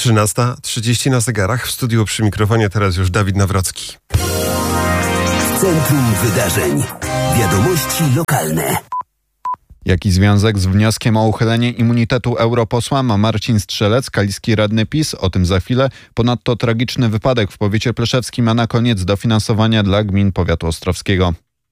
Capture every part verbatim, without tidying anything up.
trzynasta trzydzieści na zegarach. W studiu przy mikrofonie teraz już Dawid Nawrocki. W centrum wydarzeń. Wiadomości lokalne. Jaki związek z wnioskiem o uchylenie immunitetu europosła ma Marcin Strzelec, kaliski radny PiS? O tym za chwilę. Ponadto tragiczny wypadek w powiecie pleszewskim, a na koniec dofinansowania dla gmin powiatu ostrowskiego.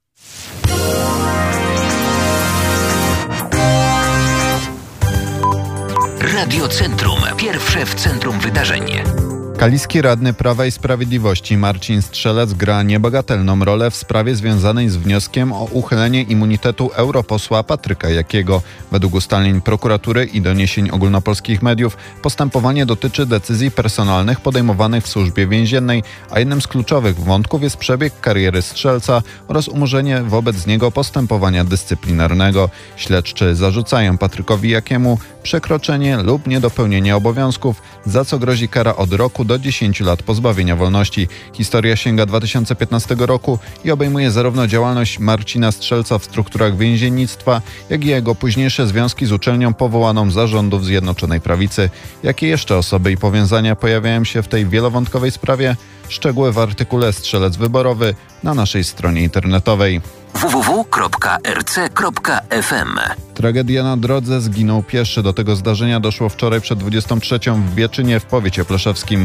Radio Centrum. Pierwsze w centrum wydarzeń. Kaliski radny Prawa i Sprawiedliwości Marcin Strzelec gra niebagatelną rolę w sprawie związanej z wnioskiem o uchylenie immunitetu europosła Patryka Jakiego. Według ustaleń prokuratury i doniesień ogólnopolskich mediów postępowanie dotyczy decyzji personalnych podejmowanych w służbie więziennej, a jednym z kluczowych wątków jest przebieg kariery Strzelca oraz umorzenie wobec niego postępowania dyscyplinarnego. Śledczy zarzucają Patrykowi Jakiemu przekroczenie lub niedopełnienie obowiązków, za co grozi kara od roku do dziesięciu lat pozbawienia wolności. Historia sięga dwa tysiące piętnastego roku i obejmuje zarówno działalność Marcina Strzelca w strukturach więziennictwa, jak i jego późniejsze związki z uczelnią powołaną za rządów Zjednoczonej Prawicy. Jakie jeszcze osoby i powiązania pojawiają się w tej wielowątkowej sprawie? Szczegóły w artykule Strzelec Wyborowy na naszej stronie internetowej. w w w kropka r c kropka f m. Tragedia na drodze, zginął pieszy. Do tego zdarzenia doszło wczoraj przed dwudziestą trzecią w Wieczynie w powiecie pleszewskim.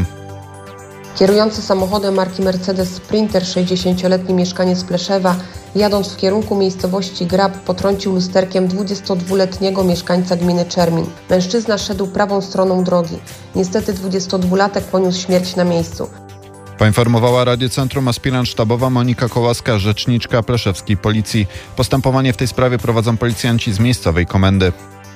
Kierujący samochodem marki Mercedes Sprinter, sześćdziesięcioletni mieszkaniec Pleszewa, jadąc w kierunku miejscowości Grab, potrącił lusterkiem dwudziestodwuletniego mieszkańca gminy Czermin. Mężczyzna szedł prawą stroną drogi. Niestety dwudziestodwulatek poniósł śmierć na miejscu. Poinformowała Radio Centrum aspirant sztabowa Monika Kołaska, rzeczniczka pleszewskiej policji. Postępowanie w tej sprawie prowadzą policjanci z miejscowej komendy.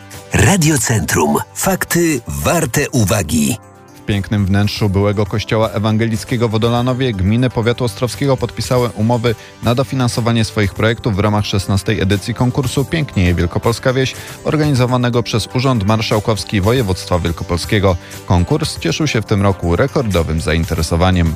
Radio Centrum. Fakty warte uwagi. W pięknym wnętrzu byłego kościoła ewangelickiego w Odolanowie gminy powiatu ostrowskiego podpisały umowy na dofinansowanie swoich projektów w ramach szesnastej edycji konkursu Pięknieje Wielkopolska Wieś, organizowanego przez Urząd Marszałkowski Województwa Wielkopolskiego. Konkurs cieszył się w tym roku rekordowym zainteresowaniem.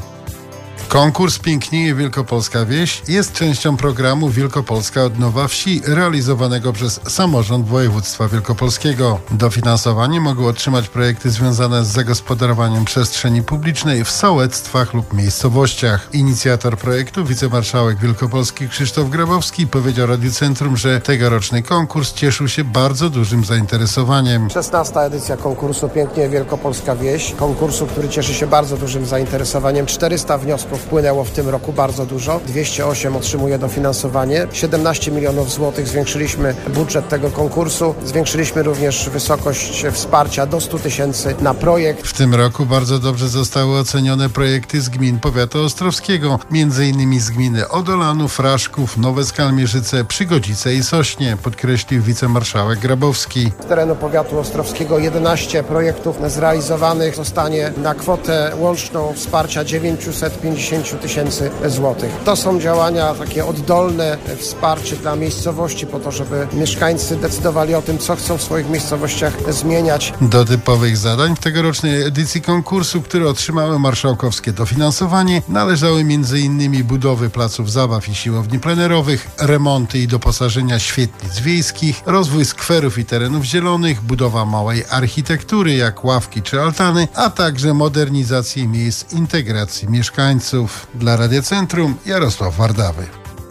Konkurs Pięknieje Wielkopolska Wieś jest częścią programu Wielkopolska od Nowa Wsi realizowanego przez Samorząd Województwa Wielkopolskiego. Dofinansowanie mogą otrzymać projekty związane z zagospodarowaniem przestrzeni publicznej w sołectwach lub miejscowościach. Inicjator projektu, wicemarszałek Wielkopolski Krzysztof Grabowski, powiedział Radiu Centrum, że tegoroczny konkurs cieszył się bardzo dużym zainteresowaniem. szesnasta edycja konkursu Pięknieje Wielkopolska Wieś. Konkursu, który cieszy się bardzo dużym zainteresowaniem. czterysta wniosków wpłynęło w tym roku, bardzo dużo. dwieście osiem otrzymuje dofinansowanie. siedemnaście milionów złotych zwiększyliśmy budżet tego konkursu. Zwiększyliśmy również wysokość wsparcia do stu tysięcy na projekt. W tym roku bardzo dobrze zostały ocenione projekty z gmin powiatu ostrowskiego, między innymi z gminy Odolanów, Raszków, Nowe Skalmierzyce, Przygodzice i Sośnie, podkreślił wicemarszałek Grabowski. Z terenu powiatu ostrowskiego jedenaście projektów zrealizowanych zostanie na kwotę łączną wsparcia dziewięćset pięćdziesiąt tysięcy złotych. To są działania takie oddolne, wsparcie dla miejscowości po to, żeby mieszkańcy decydowali o tym, co chcą w swoich miejscowościach zmieniać. Do typowych zadań w tegorocznej edycji konkursu, które otrzymały marszałkowskie dofinansowanie, należały między innymi budowy placów zabaw i siłowni plenerowych, remonty i doposażenia świetlic wiejskich, rozwój skwerów i terenów zielonych, budowa małej architektury jak ławki czy altany, a także modernizację miejsc integracji mieszkańców. Dla Radia Centrum Jarosław Wardawy.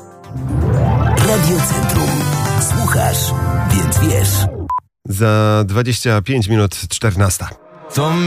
Radio Centrum. Słuchasz, więc wiesz. Za dwadzieścia pięć minut czternasta.